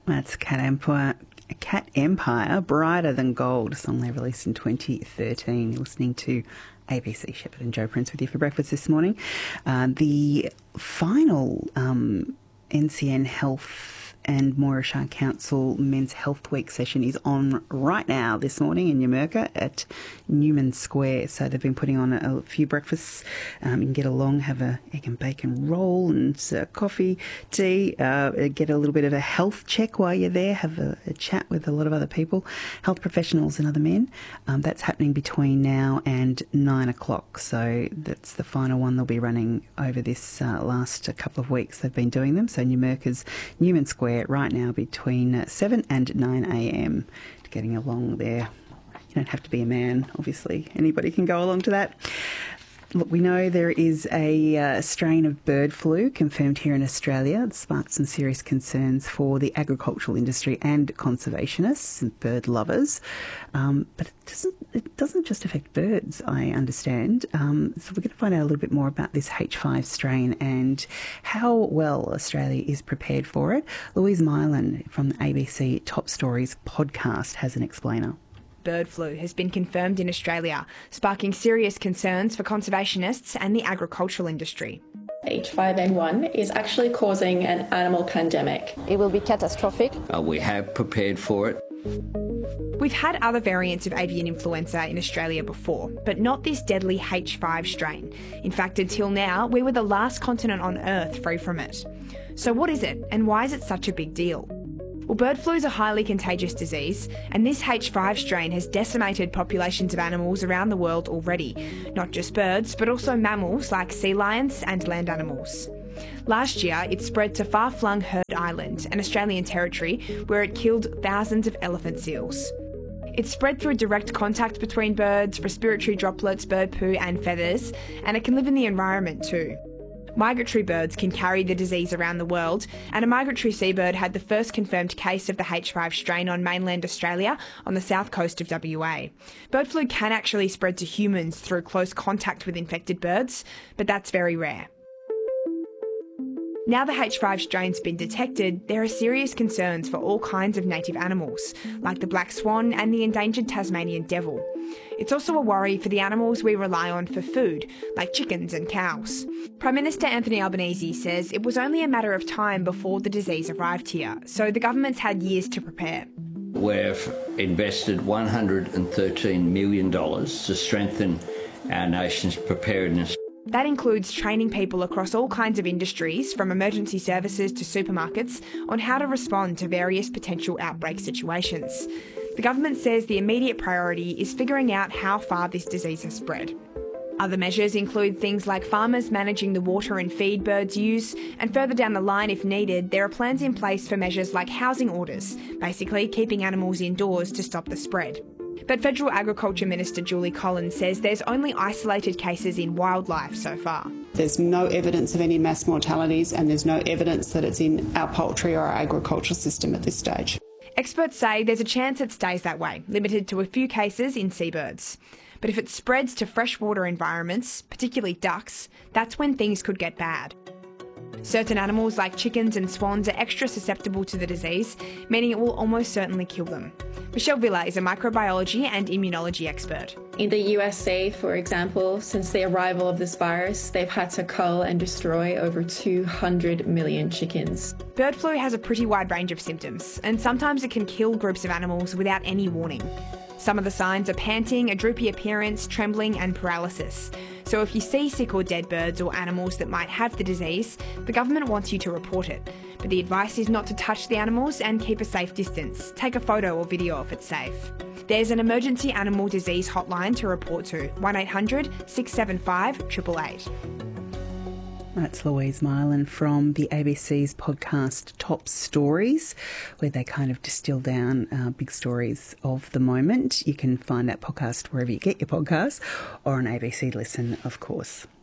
That's Cat Empire, Brighter Than Gold, a song they released in 2013. You're listening to ABC Shepherd and Joe Prince with you for breakfast this morning. The final NCN Health and Moira Shah Council Men's Health Week session is on right now this morning in Yumurka at Newman Square. So they've been putting on a few breakfasts. You can get along, have a egg and bacon roll and coffee, tea, get a little bit of a health check while you're there, have a chat with a lot of other people, health professionals and other men. That's happening between now and 9 o'clock. So that's the final one they'll be running over this last couple of weeks. They've been doing them. So Newman Square right now between 7 and 9 a.m. Getting along there. You don't have to be a man, obviously. Anybody can go along to that. Look, we know there is a strain of bird flu confirmed here in Australia. It sparked some serious concerns for the agricultural industry and conservationists and bird lovers. But it doesn't just affect birds, I understand. So we're going to find out a little bit more about this H5 strain and how well Australia is prepared for it. Louise Mylan from the ABC Top Stories podcast has an explainer. Bird flu has been confirmed in Australia, sparking serious concerns for conservationists and the agricultural industry. H5N1 is actually causing an animal pandemic. It will be catastrophic. We have prepared for it. We've had other variants of avian influenza in Australia before, but not this deadly H5 strain. In fact, until now, we were the last continent on Earth free from it. So what is it, and why is it such a big deal? Well, bird flu is a highly contagious disease, and this H5 strain has decimated populations of animals around the world already. Not just birds, but also mammals like sea lions and land animals. Last year, it spread to far-flung Heard Island, an Australian territory, where it killed thousands of elephant seals. It spread through direct contact between birds, respiratory droplets, bird poo and feathers, and it can live in the environment too. Migratory birds can carry the disease around the world, and a migratory seabird had the first confirmed case of the H5 strain on mainland Australia on the south coast of WA. Bird flu can actually spread to humans through close contact with infected birds, but that's very rare. Now the H5 strain's been detected, there are serious concerns for all kinds of native animals, like the black swan and the endangered Tasmanian devil. It's also a worry for the animals we rely on for food, like chickens and cows. Prime Minister Anthony Albanese says it was only a matter of time before the disease arrived here, so the government's had years to prepare. We've invested $113 million to strengthen our nation's preparedness. That includes training people across all kinds of industries, from emergency services to supermarkets, on how to respond to various potential outbreak situations. The government says the immediate priority is figuring out how far this disease has spread. Other measures include things like farmers managing the water and feed birds use, and further down the line, if needed, there are plans in place for measures like housing orders, basically keeping animals indoors to stop the spread. But Federal Agriculture Minister Julie Collins says there's only isolated cases in wildlife so far. There's no evidence of any mass mortalities, and there's no evidence that it's in our poultry or our agricultural system at this stage. Experts say there's a chance it stays that way, limited to a few cases in seabirds. But if it spreads to freshwater environments, particularly ducks, that's when things could get bad. Certain animals like chickens and swans are extra susceptible to the disease, meaning it will almost certainly kill them. Michelle Villa is a microbiology and immunology expert. In the USA, for example, since the arrival of this virus, they've had to cull and destroy over 200 million chickens. Bird flu has a pretty wide range of symptoms, and sometimes it can kill groups of animals without any warning. Some of the signs are panting, a droopy appearance, trembling and paralysis. So if you see sick or dead birds or animals that might have the disease, the government wants you to report it. But the advice is not to touch the animals and keep a safe distance. Take a photo or video if it's safe. There's an emergency animal disease hotline to report to, 1800 675 888. That's Louise Mylan from the ABC's podcast Top Stories, where they kind of distill down big stories of the moment. You can find that podcast wherever you get your podcasts, or on ABC Listen, of course.